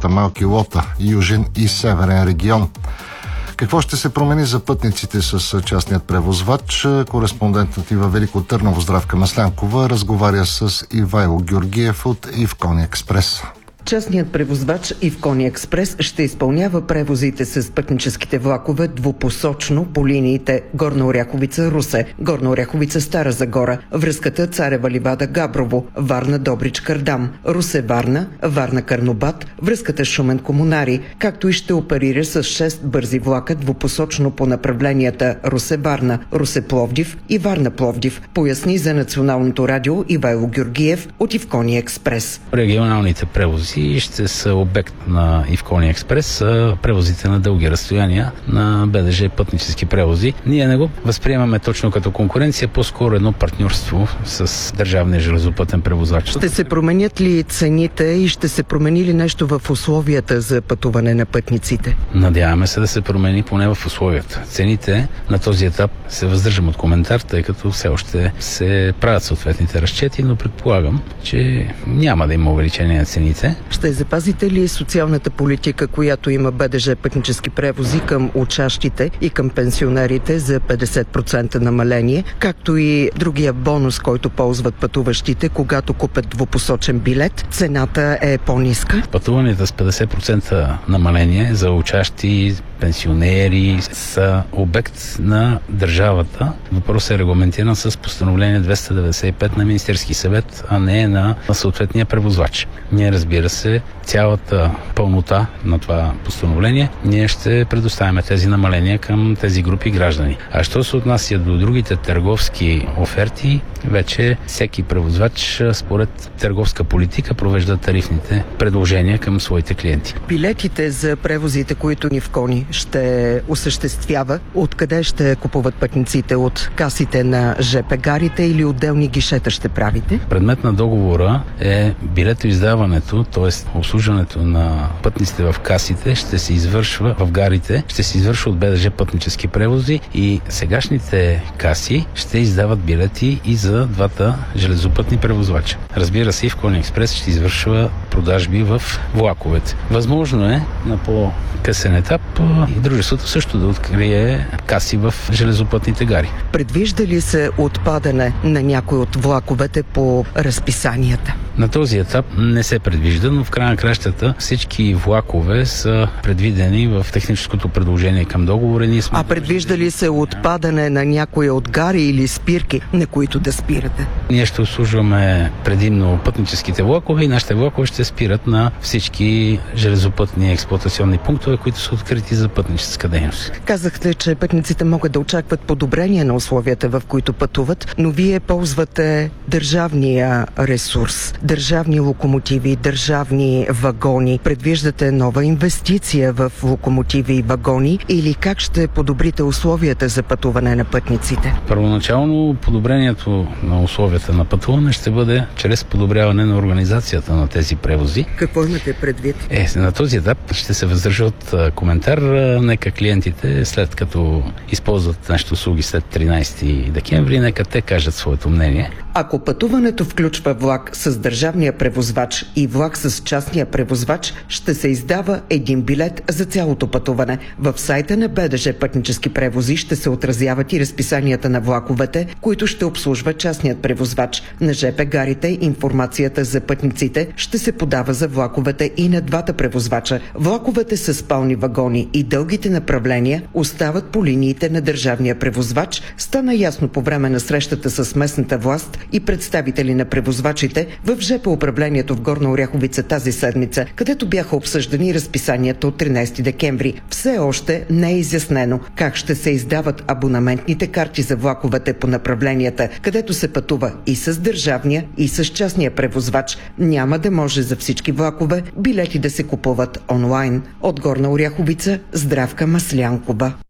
двата малки лота – Южен и Северен регион. Какво ще се промени за пътниците с частният превозвач? Кореспондентът ни във Велико Търново Здравка Маслянкова разговаря с Ивайло Георгиев от Ивкони експрес. Частният превозвач Ивкони експрес ще изпълнява превозите с пътническите влакове двупосочно по линиите Горна Оряховица-Русе, Горна Оряховица-Стара Загора, връзката Царева Ливада-Габрово, Варна-Добрич-Кардам, Русе-Варна, Варна-Карнобат, връзката Шумен-Комунари, както и ще оперира с 6 бързи влака двупосочно по направленията Русе-Варна, Русе-Пловдив и Варна-Пловдив, поясни за Националното радио Ивайло Георгиев от Ивкони експрес. Регионалните превози ще са обект на Ивкони експрес, превозите на дълги разстояния на БДЖ пътнически превози. Ние не го възприемаме точно като конкуренция, по-скоро едно партньорство с държавния железопътен превозвач. Ще се променят ли цените и ще се промени ли нещо в условията за пътуване на пътниците? Надяваме се да се промени поне в условията. Цените на този етап се въздържам от коментар, тъй като все още се правят съответните разчети, но предполагам, че няма да има увеличение на цените. Ще запазите ли социалната политика, която има БДЖ пътнически превози към учащите и към пенсионерите за 50% намаление, както и другия бонус, който ползват пътуващите, когато купят двупосочен билет, цената е по-ниска? Пътуванията с 50% намаление за учащи, пенсионери са обект на държавата. Въпросът е регламентиран с постановление 295 на Министерски съвет, а не на съответния превозвач. Ние, разбира се, цялата пълнота на това постановление, ние ще предоставяме тези намаления към тези групи граждани. А що се отнася до другите търговски оферти, вече всеки превозвач според търговска политика провежда тарифните предложения към своите клиенти. Билетите за превозите, които Ивкони ще осъществява, откъде ще купуват пътниците? От касите на ЖП гарите или отделни гишета ще правите? Предмет на договора е билетоиздаването, т.е. обслужването на пътниците в касите ще се извършва в гарите, ще се извършва от БДЖ пътнически превози и сегашните каси ще издават билети и за двата железопътни превозвача. Разбира се, Ивкони експрес ще извършва продажби в влаковете. Възможно е на по-късен етап и дружеството също да открие каси в железопътните гари. Предвижда ли се отпадане на някой от влаковете по разписанията? На този етап не се предвижда, но в края на кращата всички влакове са предвидени в техническото предложение към договора. А предвижда ли се отпадане на някои от гари или спирки, на които да спирате? Ние ще обслужваме предимно пътническите влакове и нашите влакове ще спират на всички железопътни експлоатационни пунктове, които са открити за пътническа дейност. Казахте, че пътниците могат да очакват подобрение на условията, в които пътуват, но вие ползвате държавния ресурс, държавни локомотиви, държавни вагони. Предвиждате нова инвестиция в локомотиви и вагони или как ще подобрите условията за пътуване на пътниците? Първоначално подобрението на условията на пътуване ще бъде чрез подобряване на организацията на тези превози. Какво имате предвид? На този етап ще се въздържа от коментар. Нека клиентите, след като използват нашите услуги след 13 декември, нека те кажат своето мнение. Ако пътуването включва влак с държавния превозвач и влак с частния превозвач, ще се издава един билет за цялото пътуване. В сайта на БДЖ пътнически превози ще се отразяват и разписанията на влаковете, които ще обслужва частният превозвач. На ЖП гарите информацията за пътниците ще се подава за влаковете и на двата превозвача. Влаковете с спални вагони и дългите направления остават по линиите на държавния превозвач. Стана ясно по време на срещата с местната власт и представители на превозвачите в ЖП управлението в Горна Оряховица тази седмица, където бяха обсъждани разписанията от 13 декември. Все още не е изяснено как ще се издават абонаментните карти за влаковете по направленията, където се пътува и с държавния, и с частния превозвач. Няма да може за всички влакове билети да се купуват онлайн. От Горна Оряховица, Здравка Маслянкова.